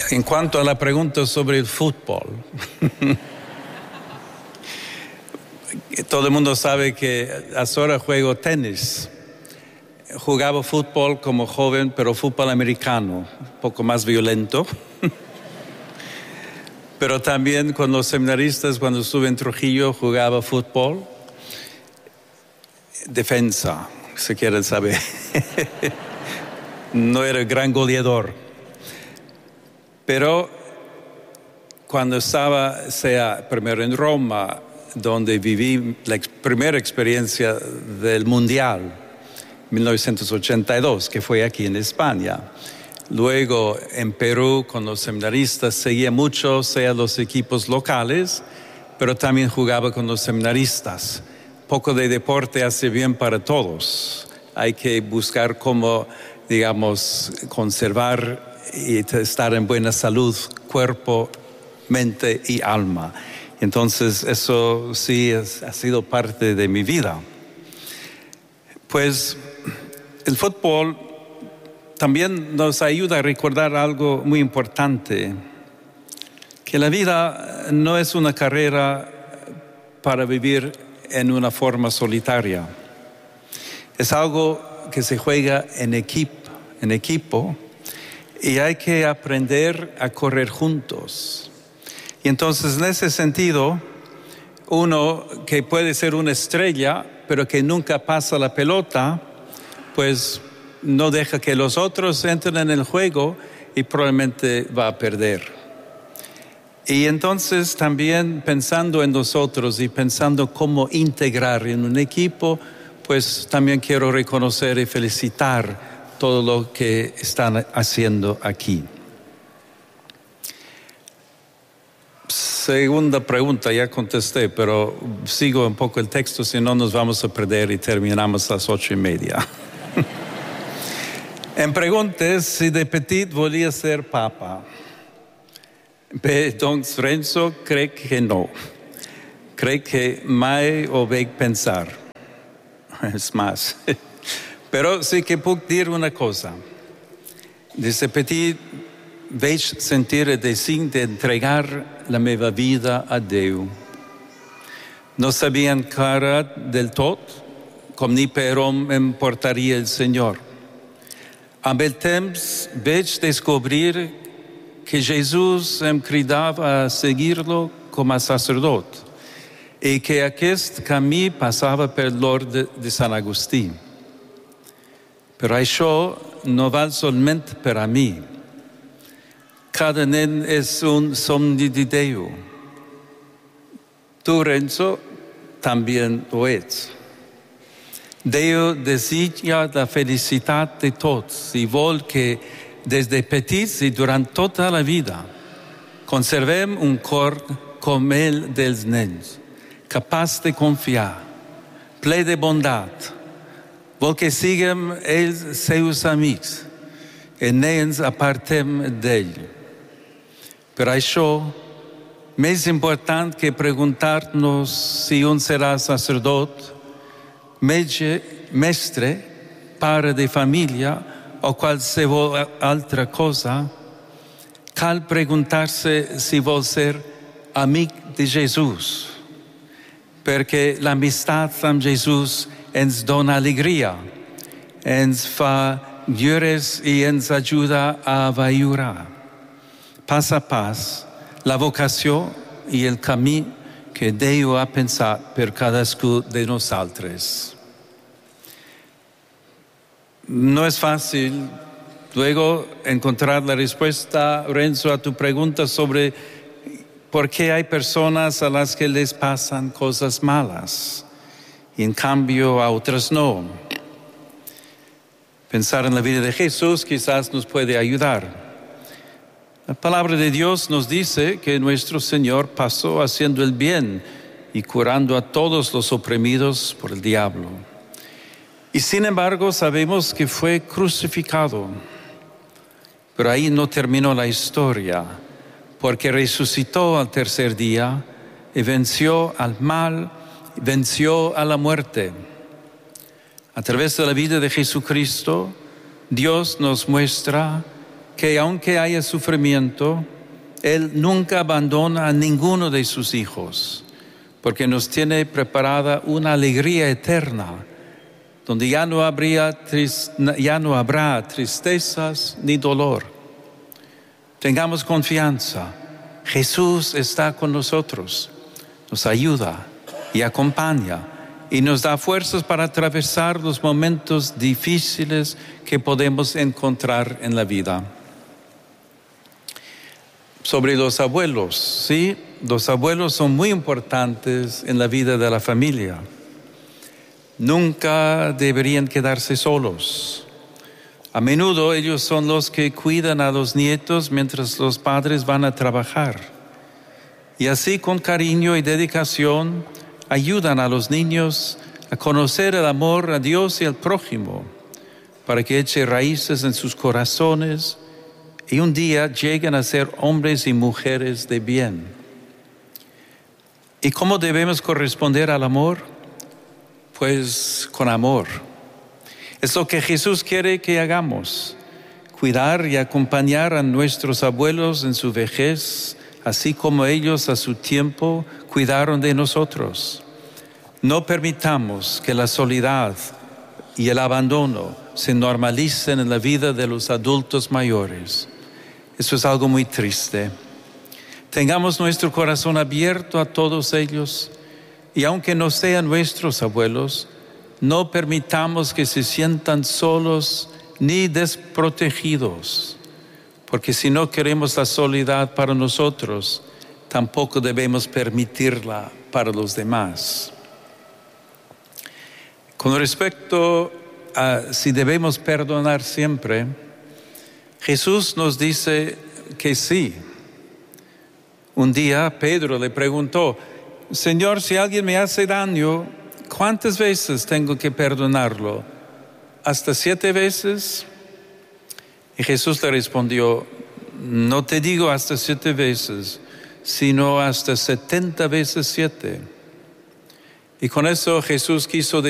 En cuanto a la pregunta sobre el fútbol, todo el mundo sabe que ahora juego tenis. Jugaba fútbol como joven, pero fútbol americano, un poco más violento. Pero también con los seminaristas, cuando estuve en Trujillo, jugaba fútbol. Defensa, si quieren saber. No era gran goleador. Pero cuando estaba, primero en Roma, donde viví la primera experiencia del Mundial, 1982, que fue aquí en España. Luego en Perú con los seminaristas seguía mucho, los equipos locales, pero también jugaba con los seminaristas. Poco de deporte hace bien para todos. Hay que buscar cómo, digamos, conservar y estar en buena salud, cuerpo, mente y alma. Entonces eso sí ha sido parte de mi vida. Pues el fútbol también nos ayuda a recordar algo muy importante, que la vida no es una carrera para vivir en una forma solitaria. Es algo que se juega en equipo, y hay que aprender a correr juntos. Y entonces, en ese sentido, uno que puede ser una estrella, pero que nunca pasa la pelota, pues no deja que los otros entren en el juego y probablemente va a perder. Y entonces también pensando en nosotros y pensando cómo integrar en un equipo, pues también quiero reconocer y felicitar todo lo que están haciendo aquí. Segunda pregunta, ya contesté, pero sigo un poco el texto, si no nos vamos a perder y terminamos a las 8:30. Em preguntes si de petit volia ser papa. Doncs Renzo crec que no. Crec que mai ho vaig pensar. Es más. Però sí que puc dir una cosa. Des de petit vaig sentir el desig d'entregar la meva vida a Déu. No sabia encara del tot com ni per on em portaria el Senyor. Amb el temps vaig descobrir que Jesús em cridava a seguir-lo com a sacerdot i que aquest camí passava per l'orde de Sant Agustí. Però això no val solament per a mi. Cada nen és un somni de Déu. Tu, Renzo, també ho ets. Déu desitja la felicitat de tots i vol que des de petits i durant tota la vida conservem un cor com el dels nens, capaç de confiar, ple de bondat. Vol que siguem ells seus amics i no ens apartem d'ell. Per això, més important que preguntar-nos si un serà sacerdot, metge, mestre, pare de família o qualsevol altra cosa, cal preguntar-se si vol ser amic de Jesús, perquè l'amistat amb Jesús ens dona alegria, ens fa lliures i ens ajuda a viure pas a pas la vocació i el camí que Déu ha pensat per cadascú de nosaltres. No es fácil luego encontrar la respuesta, Renzo, a tu pregunta sobre por qué hay personas a las que les pasan cosas malas y en cambio a otras no. Pensar en la vida de Jesús quizás nos puede ayudar. La palabra de Dios nos dice que nuestro Señor pasó haciendo el bien y curando a todos los oprimidos por el diablo. Y sin embargo sabemos que fue crucificado. Pero ahí no terminó la historia, porque resucitó al tercer día y venció al mal, venció a la muerte. A través de la vida de Jesucristo, Dios nos muestra que aunque haya sufrimiento, Él nunca abandona a ninguno de sus hijos, porque nos tiene preparada una alegría eterna, donde ya no habrá tristezas ni dolor. Tengamos confianza. Jesús está con nosotros, nos ayuda y acompaña y nos da fuerzas para atravesar los momentos difíciles que podemos encontrar en la vida. Sobre los abuelos, sí, los abuelos son muy importantes en la vida de la familia. Nunca deberían quedarse solos. A menudo ellos son los que cuidan a los nietos mientras los padres van a trabajar. Y así, con cariño y dedicación, ayudan a los niños a conocer el amor a Dios y al prójimo, para que eche raíces en sus corazones y un día lleguen a ser hombres y mujeres de bien. ¿Y cómo debemos corresponder al amor? Pues con amor. Es lo que Jesús quiere que hagamos, cuidar y acompañar a nuestros abuelos en su vejez, así como ellos a su tiempo cuidaron de nosotros. No permitamos que la soledad y el abandono se normalicen en la vida de los adultos mayores. Eso es algo muy triste. Tengamos nuestro corazón abierto a todos ellos y aunque no sean nuestros abuelos, no permitamos que se sientan solos ni desprotegidos, porque si no queremos la soledad para nosotros, tampoco debemos permitirla para los demás. Con respecto a si debemos perdonar siempre, Jesús nos dice que sí. Un día Pedro le preguntó: Señor, si alguien me hace daño, ¿cuántas veces tengo que perdonarlo? ¿Hasta 7 veces? Y Jesús le respondió: no te digo hasta 7 veces, sino hasta 70 veces 7. Y con eso Jesús quiso decir